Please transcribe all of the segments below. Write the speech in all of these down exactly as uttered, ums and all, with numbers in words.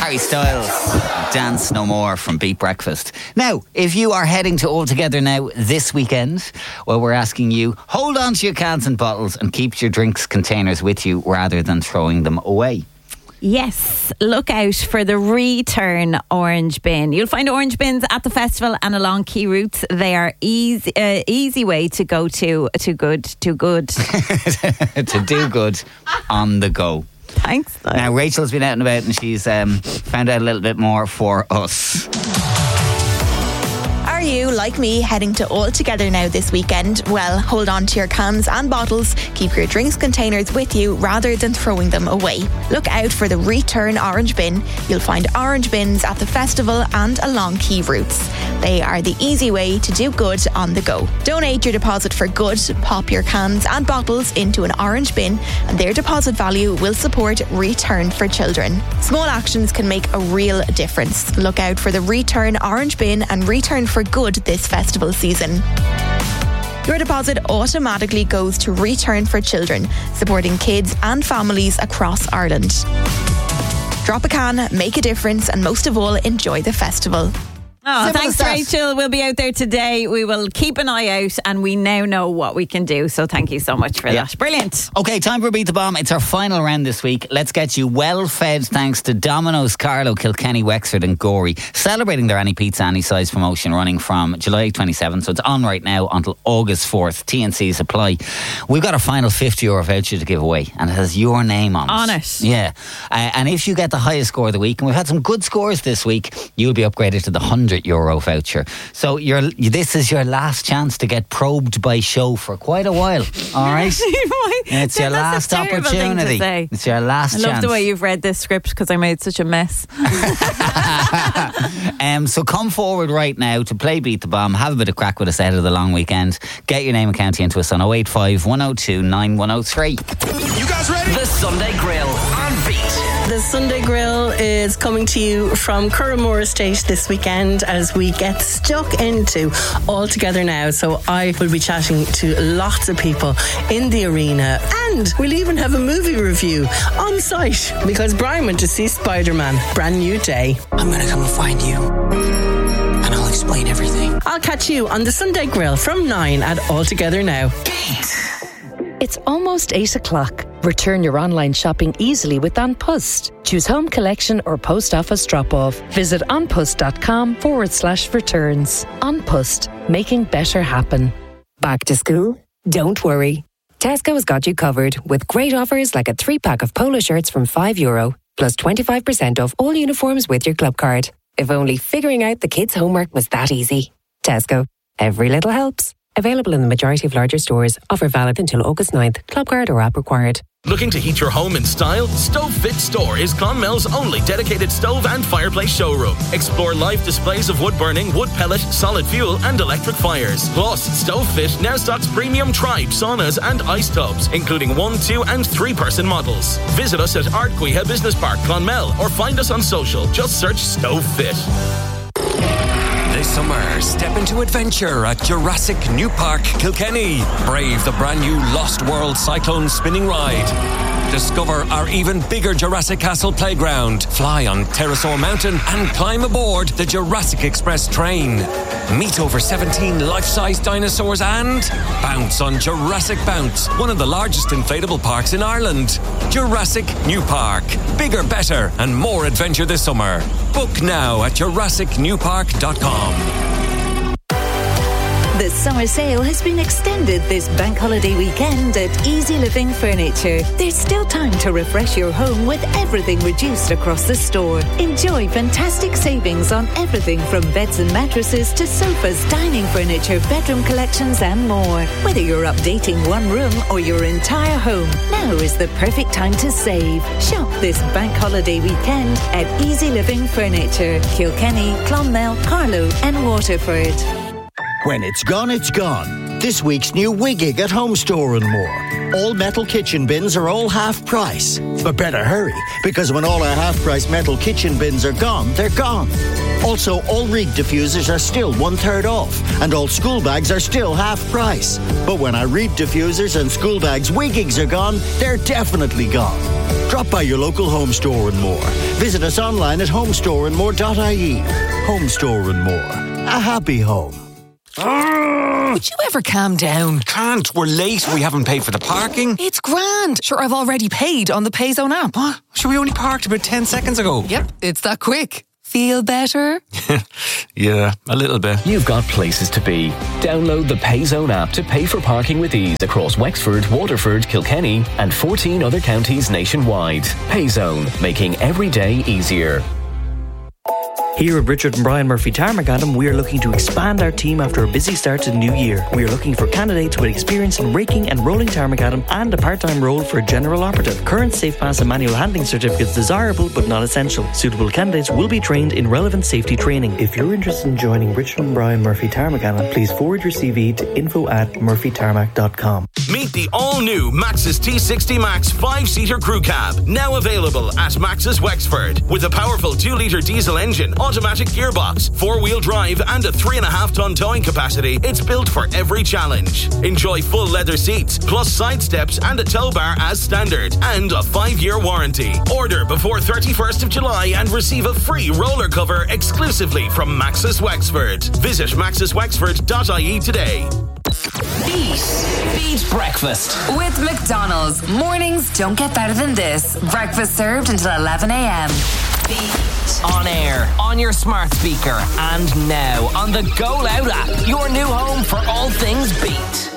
Harry Styles, Dance No More from Beat Breakfast. Now, if you are heading to All Together Now this weekend, well, we're asking you, hold on to your cans and bottles and keep your drinks containers with you rather than throwing them away. Yes, look out for the return orange bin. You'll find orange bins at the festival and along key routes. They are easy, uh, easy way to go to, to good, to good. to do good on the go. Thanks. Though. Now, Rachel's been out and about and she's um, found out a little bit more for us. Are you, like me, heading to All Together Now this weekend? Well, hold on to your cans and bottles. Keep your drinks containers with you rather than throwing them away. Look out for the return orange bin. You'll find orange bins at the festival and along key routes. They are the easy way to do good on the go. Donate your deposit for good. Pop your cans and bottles into an orange bin and their deposit value will support Return for Children. Small actions can make a real difference. Look out for the return orange bin and Return for Good this festival season. Your deposit automatically goes to Return for Children, supporting kids and families across Ireland. Drop a can, make a difference, and most of all, enjoy the festival. Oh, thanks, Rachel. We'll be out there today. We will keep an eye out and we now know what we can do. So thank you so much for yeah. that. Brilliant. Okay, time for Beat the Bomb. It's our final round this week. Let's get you well fed thanks to Domino's, Carlow, Kilkenny, Wexford and Gorey, celebrating their Any Pizza Any Size promotion running from July twenty-seventh. So it's on right now until August fourth. T and C's apply. We've got a final fifty euro voucher to give away and it has your name on it. On it. Yeah. Uh, and if you get the highest score of the week, and we've had some good scores this week, you'll be upgraded to the one hundred euro voucher. So you're, this is your last chance to get probed by show for quite a while. All right? It's your last opportunity. It's your last chance. I love chance. the way you've read this script because I made such a mess. um, so come forward right now to play Beat the Bomb. Have a bit of crack with us ahead of the long weekend. Get your name and county into us on oh eight five, one oh two, nine one oh three. You guys ready? The Sunday Grill on Beat. The Sunday Grill is coming to you from Curramore Estate this weekend as we get stuck into All Together Now. So I will be chatting to lots of people in the arena and we'll even have a movie review on site because Brian went to see Spider-Man. Brand new day. I'm going to come and find you and I'll explain everything. I'll catch you on the Sunday Grill from nine at All Together Now. It's almost eight o'clock. Return your online shopping easily with An Post. Choose home collection or post office drop-off. Visit onpost.com forward slash returns. An Post, making better happen. Back to school? Don't worry. Tesco has got you covered with great offers like a three-pack of polo shirts from five euro, plus twenty-five percent off all uniforms with your club card. If only figuring out the kids' homework was that easy. Tesco. Every little helps. Available in the majority of larger stores. Offer valid until August ninth. Club card or app required. Looking to heat your home in style? Stove Fit Store is Clonmel's only dedicated stove and fireplace showroom. Explore live displays of wood burning, wood pellet, solid fuel and electric fires. Plus, Stove Fit now stocks premium Tribe saunas and ice tubs, including one, two and three person models. Visit us at Ardcuiha Business Park, Clonmel, or find us on social. Just search Stove Fit. This summer, step into adventure at Jurassic New Park, Kilkenny. Brave the brand new Lost World Cyclone spinning ride. Discover our even bigger Jurassic Castle playground. Fly on Pterosaur Mountain and climb aboard the Jurassic Express train. Meet over seventeen life-size dinosaurs and bounce on Jurassic Bounce, one of the largest inflatable parks in Ireland. Jurassic New Park. Bigger, better and more adventure this summer. Book now at jurassic new park dot com. The summer sale has been extended this bank holiday weekend at Easy Living Furniture. There's still time to refresh your home with everything reduced across the store. Enjoy fantastic savings on everything from beds and mattresses to sofas, dining furniture, bedroom collections and more. Whether you're updating one room or your entire home, now is the perfect time to save. Shop this bank holiday weekend at Easy Living Furniture, Kilkenny, Clonmel, Carlow and Waterford. When it's gone, it's gone. This week's new Wigig at Home Store and more. All metal kitchen bins are all half price. But better hurry, because when all our half price metal kitchen bins are gone, they're gone. Also, all Reed diffusers are still one third off, and all school bags are still half price. But when our Reed diffusers and school bags wiggings are gone, they're definitely gone. Drop by your local Home Store and More. Visit us online at homestore and more dot I E. Home Store and More. A happy home. Would you ever calm down? Can't. We're late. We haven't paid for the parking. It's grand. Sure, I've already paid on the Payzone app. What? Sure, we only parked about ten seconds ago. Yep, it's that quick. Feel better? Yeah, a little bit. You've got places to be. Download the Payzone app to pay for parking with ease across Wexford, Waterford, Kilkenny and fourteen other counties nationwide. Payzone, making every day easier. Here at Richard and Brian Murphy Tarmac Adam, we are looking to expand our team after a busy start to the new year. We are looking for candidates with experience in raking and rolling tarmac Adam and a part-time role for a general operative. Current safe pass and manual handling certificates desirable but not essential. Suitable candidates will be trained in relevant safety training. If you're interested in joining Richard and Brian Murphy Tarmac Adam, please forward your C V to info at murphy tarmac dot com. Meet the all-new Maxus T sixty Max five-seater crew cab, now available at Maxus Wexford. With a powerful two litre diesel engine, automatic gearbox, four-wheel drive and a three and a half ton towing capacity, it's built for every challenge. Enjoy full leather seats, plus side steps and a tow bar as standard, and a five-year warranty. Order before thirty-first of July and receive a free roller cover exclusively from Maxus Wexford. Visit maxus wexford dot I E today. Beat. Beat breakfast. With McDonald's. Mornings don't get better than this. Breakfast served until eleven a.m. Beat. On air, on your smart speaker, and now on the Go Loud app. Your new home for all things Beat.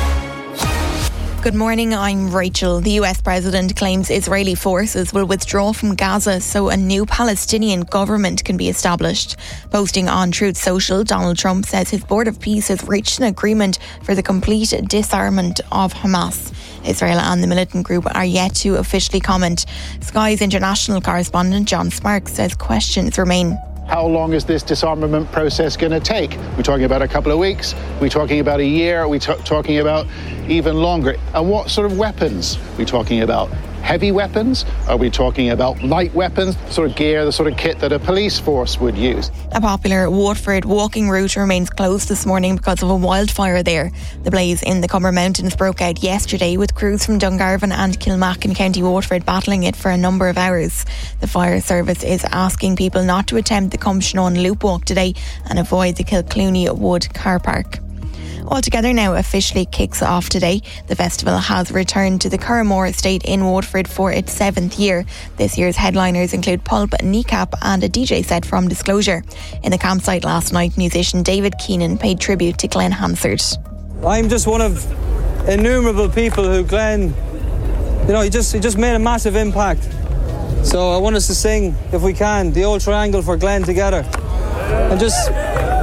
Good morning, I'm Rachel. The U S president claims Israeli forces will withdraw from Gaza so a new Palestinian government can be established. Posting on Truth Social, Donald Trump says his Board of Peace has reached an agreement for the complete disarmament of Hamas. Israel and the militant group are yet to officially comment. Sky's international correspondent John Sparks says questions remain. How long is this disarmament process going to take? We're talking about a couple of weeks. We're talking about a year. We're t- talking about even longer. And what sort of weapons are we talking about? Heavy weapons? Are we talking about light weapons? The sort of gear, the sort of kit that a police force would use. A popular Waterford walking route remains closed this morning because of a wildfire there. The blaze in the Cumber Mountains broke out yesterday, with crews from Dungarvan and Kilmac in County Waterford battling it for a number of hours. The fire service is asking people not to attempt the Cumshanon Loop Walk today and avoid the Kilclooney Wood car park. Altogether now officially kicks off today. The festival has returned to the Curramore estate in Waterford for its seventh year. This year's headliners include Pulp, Kneecap and a D J set from Disclosure. In the campsite last night, musician David Keenan paid tribute to Glenn Hansard. I'm just one of innumerable people who Glenn, you know, he just, he just made a massive impact. So I want us to sing, if we can, the old triangle for Glenn together. And just...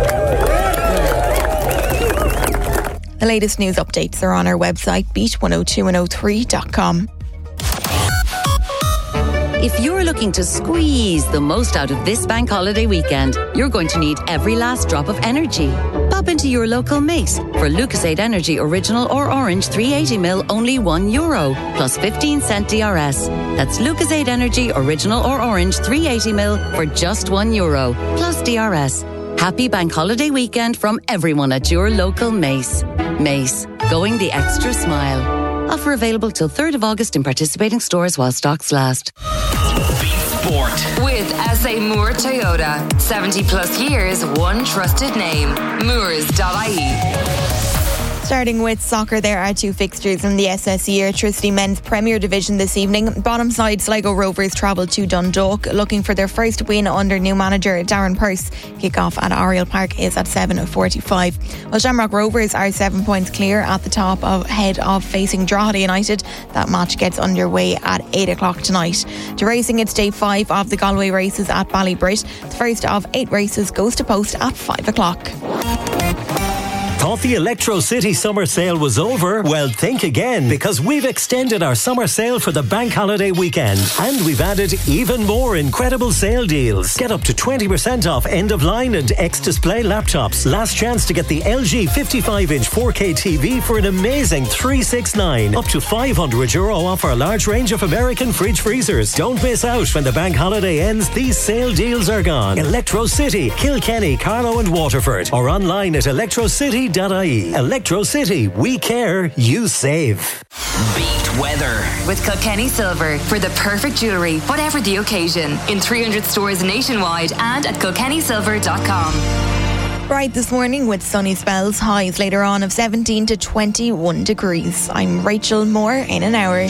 The latest news updates are on our website, beat one oh two one oh three dot com. If you're looking to squeeze the most out of this bank holiday weekend, you're going to need every last drop of energy. Pop into your local Mace for Lucasade Energy Original or Orange three eighty mil, only one euro, plus fifteen cent D R S. That's Lucasade Energy Original or Orange three eighty mil for just one euro, plus D R S. Happy bank holiday weekend from everyone at your local Mace. Mace, going the extra smile. Offer available till third of August in participating stores while stocks last. Beat Sport. With S A Moore Toyota. seventy plus years, one trusted name. Moores dot I E. Starting with soccer, there are two fixtures in the S S E Airtricity Men's Premier Division this evening. Bottom side Sligo Rovers travel to Dundalk looking for their first win under new manager Darren Pearce. Kick-off at Oriel Park is at seven forty-five. While Shamrock Rovers are seven points clear at the top of head of facing Drogheda United. That match gets underway at eight o'clock tonight. To racing, it's day five of the Galway races at Ballybrit. The first of eight races goes to post at five o'clock. Thought the Electro City summer sale was over? Well, think again, because we've extended our summer sale for the bank holiday weekend, and we've added even more incredible sale deals. Get up to twenty percent off end-of-line and X-Display laptops. Last chance to get the L G fifty-five inch four K T V for an amazing three sixty-nine. Up to five hundred euro off our large range of American fridge freezers. Don't miss out when the bank holiday ends. These sale deals are gone. Electro City, Kilkenny, Carlow and Waterford, or online at electro city dot I E. Electro City, we care, you save. Beat weather with Kilkenny Silver for the perfect jewellery, whatever the occasion. In three hundred stores nationwide and at kilkenny silver dot com. Bright this morning with sunny spells, highs later on of seventeen to twenty-one degrees. I'm Rachel Moore in an hour.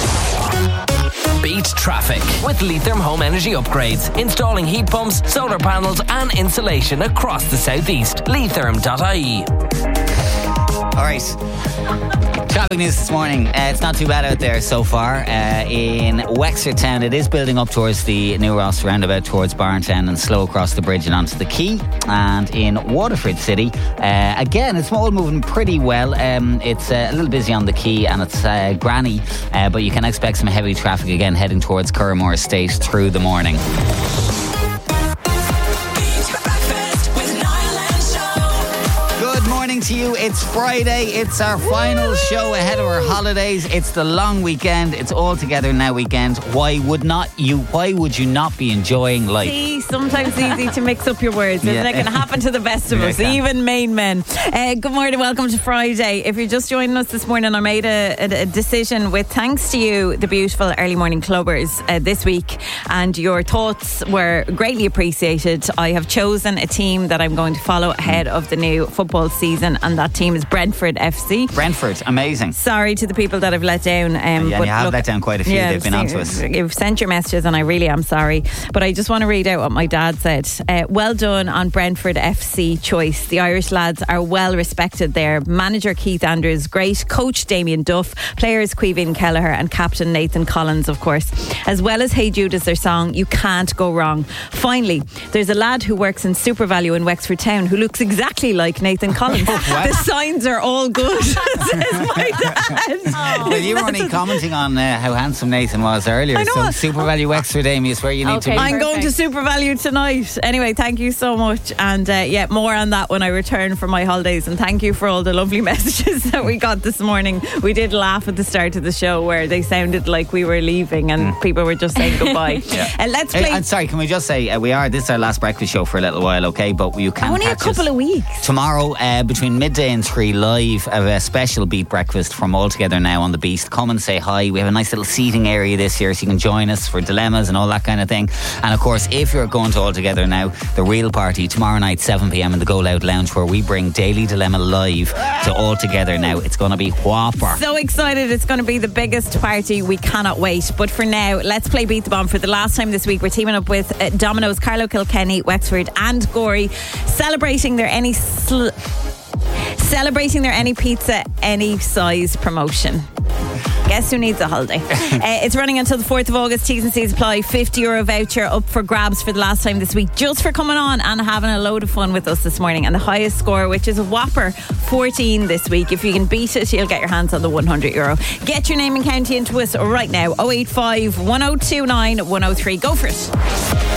Beat traffic with Leitrim Home Energy Upgrades. Installing heat pumps, solar panels and insulation across the southeast. leitrim dot I E. All right. Traffic news this morning. Uh, it's not too bad out there so far. Uh, in Wexford Town, it is building up towards the New Ross roundabout towards Barntown and slow across the bridge and onto the quay. And in Waterford City, uh, again, it's all moving pretty well. Um, it's uh, a little busy on the quay and it's uh, granny, uh, but you can expect some heavy traffic again heading towards Curramore Estate through the morning. To you, it's Friday, it's our final show ahead of our holidays, it's the long weekend, it's all together now weekend. Why would not you why would you not be enjoying life? See, sometimes it's easy to mix up your words, isn't Yeah. it? It can happen to the best of Yeah, us, it can. even main men. Uh, good morning, welcome to Friday. If you're just joining us this morning, I made a, a, a decision with thanks to you, the beautiful early morning clubbers, uh, this week, and your thoughts were greatly appreciated. I have chosen a team that I'm going to follow ahead of the new football season, and that team is Brentford F C. Brentford, amazing. Sorry to the people that I've let down. Um, Yeah, but you have look, let down quite a few. yeah, They've been I've on to seen- us. You've sent your messages and I really am sorry. But I just want to read out what my dad said. Uh, well done on Brentford F C choice. The Irish lads are well respected there. Manager Keith Andrews, great. Coach Damien Duff, players Caoimhín Kelleher and captain Nathan Collins, of course. As well as Hey Jude is their song, you can't go wrong. Finally, there's a lad who works in SuperValu in Wexford Town who looks exactly like Nathan Collins. The signs are all good, says my dad. Well, you were only commenting on uh, how handsome Nathan was earlier. I know. So Super Value Wexford, Amy, is where you need to be. I'm going to SuperValu tonight. Anyway, thank you so much. And uh, yeah, more on that when I return from my holidays. And thank you for all the lovely messages that we got this morning. We did laugh at the start of the show where they sounded like we were leaving and Mm. people were just saying goodbye. Yeah. And let's Hey, play. I'm sorry, can we just say uh, we are this is our last breakfast show for a little while, okay? But you can Only a catch couple us of weeks. tomorrow uh, between midday and three live of a special Beat breakfast from All Together Now on the Beast. Come and say hi. We have a nice little seating area this year so you can join us for dilemmas and all that kind of thing. And of course, if you're going to All Together Now, the real party tomorrow night seven p.m. in the Go Loud Lounge where we bring Daily Dilemma live to All Together Now. It's going to be whopper. So excited. It's going to be the biggest party. We cannot wait. But for now, let's play Beat the Bomb. For the last time this week, we're teaming up with uh, Domino's, Carlow, Kilkenny, Wexford and Gorey, celebrating their any sl- celebrating their any pizza any size promotion. Guess who needs a holiday? uh, it's running until the fourth of August. T's and C's apply. fifty euro voucher up for grabs for the last time this week, just for coming on and having a load of fun with us this morning. And the highest score, which is a whopper fourteen this week. If you can beat it, you'll get your hands on the one hundred euro. Get your name and county into us right now. oh eight five, one oh two nine, one oh three. Go for it.